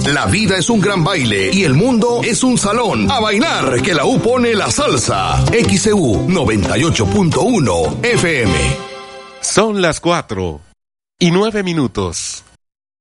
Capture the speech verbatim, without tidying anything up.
La vida es un gran baile y el mundo es un salón. A bailar, que la U pone la salsa. X E U noventa y ocho punto uno F M. Son las cuatro y nueve minutos.